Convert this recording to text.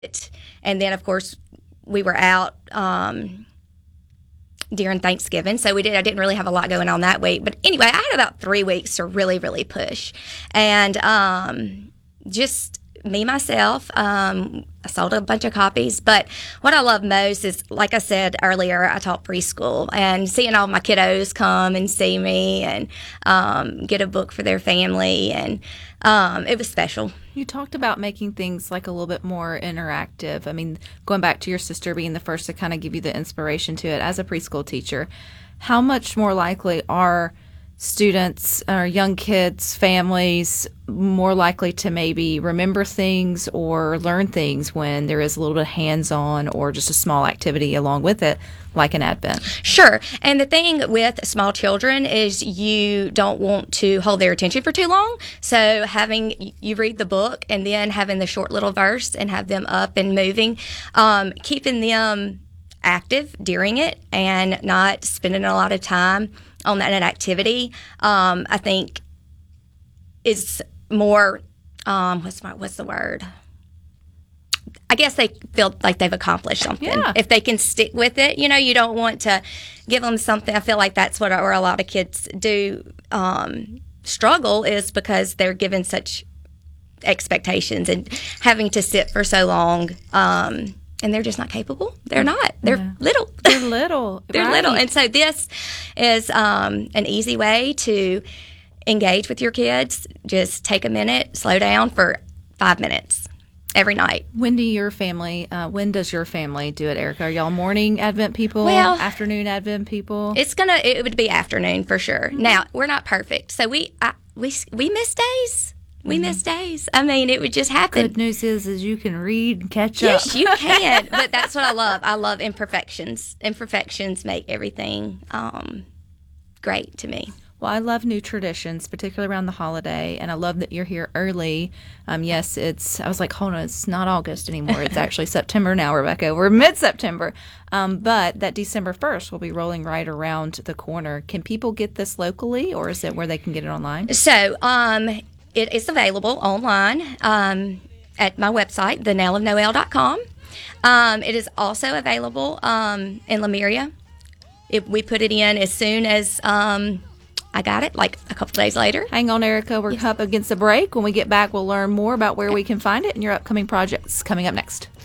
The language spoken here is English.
And then, of course, we were out during Thanksgiving, so I didn't really have a lot going on that week. But anyway, I had about 3 weeks to really, really push, and just me myself. I sold a bunch of copies, but what I love most is, like I said earlier, I taught preschool, and seeing all my kiddos come and see me and get a book for their family, and it was special. You talked about making things like a little bit more interactive. I mean, going back to your sister being the first to kind of give you the inspiration to it as a preschool teacher, how much more likely are students or young kids, families, more likely to maybe remember things or learn things when there is a little bit hands-on or just a small activity along with it, like an Advent? Sure. And the thing with small children is you don't want to hold their attention for too long. So having you read the book and then having the short little verse and have them up and moving, keeping them active during it and not spending a lot of time on that activity, I think is more, what's the word? I guess they feel like they've accomplished something. Yeah. If they can stick with it, you don't want to give them something. I feel like that's where a lot of kids do struggle, is because they're given such expectations and having to sit for so long. And they're just not capable. They're not. They're little. They're little. They're right. little. And so this is an easy way to engage with your kids. Just take a minute, slow down for 5 minutes every night. When does your family do it, Erica? Are y'all morning Advent people? Well, afternoon Advent people? It would be afternoon for sure. Mm-hmm. Now, we're not perfect. So we miss days. We miss days. I mean, it would just happen. Good news is you can read and catch up. Yes, you can. But that's what I love. I love imperfections. Imperfections make everything great to me. Well, I love new traditions, particularly around the holiday, and I love that you're here early. Yes, I was like, hold on, it's not August anymore. It's actually September now, Rebecca. We're mid-September. But that December 1st will be rolling right around the corner. Can people get this locally, or is it where they can get it online? So, it is available online at my website, thenailofnoel.com. It is also available in Lemuria. We put it in as soon as I got it, like a couple days later. Hang on, Erica. We're up against the break. When we get back, we'll learn more about where we can find it and your upcoming projects coming up next.